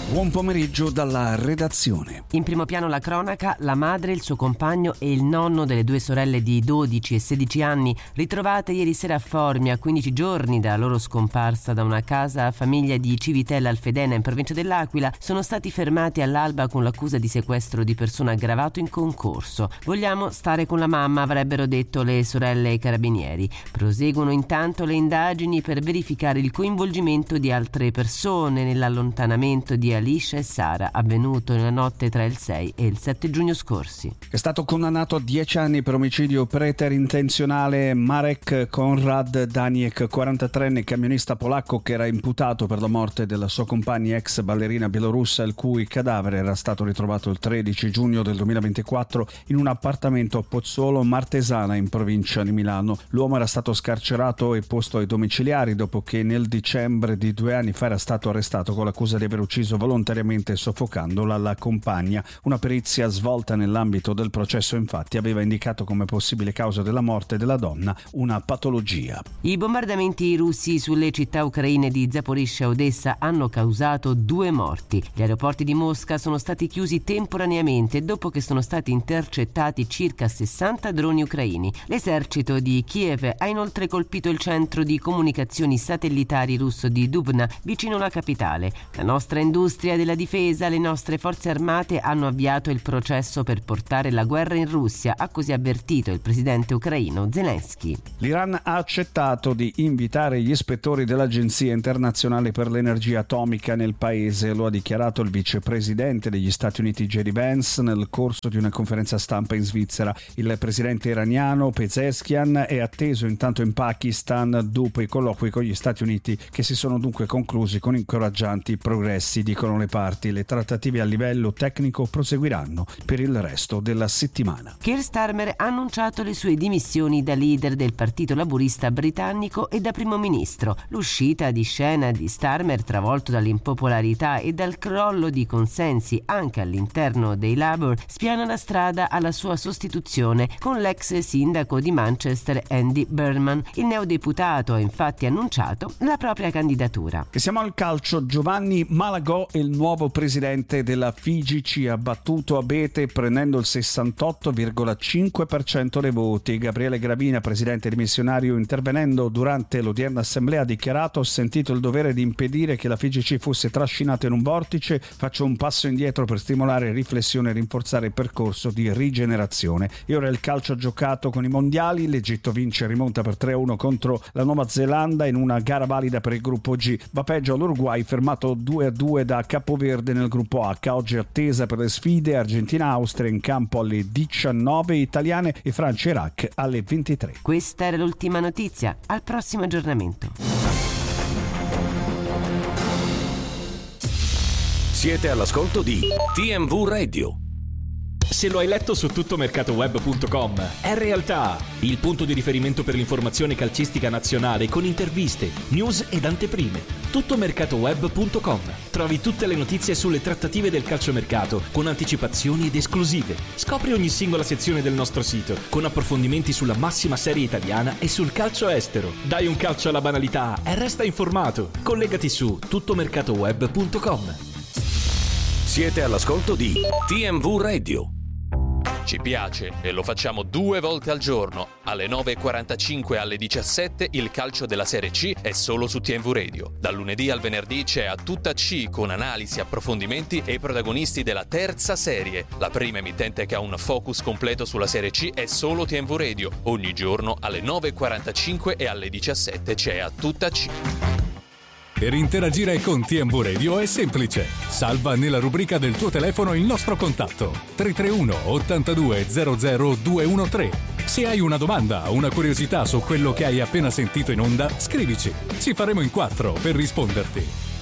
Buon pomeriggio dalla redazione. In primo piano la cronaca, la madre, il suo compagno e il nonno delle due sorelle di 12 e 16 anni ritrovate ieri sera a Formia, a 15 giorni dalla loro scomparsa da una casa famiglia di Civitella Alfedena in provincia dell'Aquila, sono stati fermati all'alba con l'accusa di sequestro di persona aggravato in concorso. Vogliamo stare con la mamma, avrebbero detto le sorelle ai carabinieri. Proseguono intanto le indagini per verificare il coinvolgimento di altre persone nell'allontanamento di Alicia e Sara, avvenuto nella notte tra il 6 e il 7 giugno scorsi. È stato condannato a 10 anni per omicidio preterintenzionale Marek Konrad Daniek, 43enne camionista polacco che era imputato per la morte della sua compagna ex ballerina bielorussa, il cui cadavere era stato ritrovato il 13 giugno del 2024 in un appartamento a Pozzuolo Martesana in provincia di Milano. L'uomo era stato scarcerato e posto ai domiciliari dopo che nel dicembre di 2 anni fa era stato arrestato con l'accusa di aver ucciso volontariamente soffocandola la compagna. Una perizia svolta nell'ambito del processo infatti aveva indicato come possibile causa della morte della donna una patologia. I bombardamenti russi sulle città ucraine di Zaporizhzhia e Odessa hanno causato 2 morti. Gli aeroporti di Mosca sono stati chiusi temporaneamente dopo che sono stati intercettati circa 60 droni ucraini. L'esercito di Kiev ha inoltre colpito il centro di comunicazioni satellitari russo di Dubna, vicino alla capitale. La nostra industria della difesa, le nostre forze armate hanno avviato il processo per portare la guerra in Russia, ha così avvertito il presidente ucraino Zelensky. L'Iran ha accettato di invitare gli ispettori dell'Agenzia internazionale per l'energia atomica nel paese, lo ha dichiarato il vicepresidente degli Stati Uniti J.D. Vance nel corso di una conferenza stampa in Svizzera. Il presidente iraniano Pezeshkian è atteso intanto in Pakistan dopo i colloqui con gli Stati Uniti che si sono dunque conclusi con incoraggianti progressi, dicono le parti. Le trattative a livello tecnico proseguiranno per il resto della settimana. Keir Starmer ha annunciato le sue dimissioni da leader del Partito Laburista britannico e da primo ministro. L'uscita di scena di Starmer, travolto dall'impopolarità e dal crollo di consensi anche all'interno dei Labour, spiana la strada alla sua sostituzione con l'ex sindaco di Manchester Andy Burnham. Il neodeputato ha infatti annunciato la propria candidatura. E siamo al calcio. Giovanni Malagò, il nuovo presidente della FIGC, ha battuto Abete prendendo il 68,5% dei voti. Gabriele Gravina, presidente dimissionario, intervenendo durante l'odierna assemblea, ha dichiarato: ho sentito il dovere di impedire che la FIGC fosse trascinata in un vortice, faccio un passo indietro per stimolare riflessione e rinforzare il percorso di rigenerazione. E ora il calcio giocato con i mondiali. L'Egitto vince e rimonta per 3-1 contro la Nuova Zelanda in una gara valida per il gruppo G. Va peggio l'Uruguay, fermato 2-2 da Capoverde nel gruppo H. Oggi attesa per le sfide Argentina-Austria in campo alle 19 italiane e Francia-Iraq alle 23. Questa era l'ultima notizia. Al prossimo aggiornamento. Siete all'ascolto di TMV Radio. Se lo hai letto su tuttomercatoweb.com, è realtà, il punto di riferimento per l'informazione calcistica nazionale con interviste, news ed anteprime. Tuttomercatoweb.com. Trovi tutte le notizie sulle trattative del calciomercato con anticipazioni ed esclusive. Scopri ogni singola sezione del nostro sito con approfondimenti sulla massima serie italiana e sul calcio estero. Dai un calcio alla banalità e resta informato. Collegati su tuttomercatoweb.com. Siete all'ascolto di TMV Radio. Ci piace e lo facciamo 2 volte al giorno, alle 9.45 e alle 17 il calcio della Serie C è solo su TMV Radio. Dal lunedì al venerdì c'è A Tutta C con analisi, approfondimenti e i protagonisti della terza serie. La prima emittente che ha un focus completo sulla Serie C è solo TMV Radio. Ogni giorno alle 9.45 e alle 17 c'è A Tutta C. Per interagire con TMV Radio è semplice. Salva nella rubrica del tuo telefono il nostro contatto 331 82 00 213. Se hai una domanda o una curiosità su quello che hai appena sentito in onda, scrivici. Ci faremo in 4 per risponderti.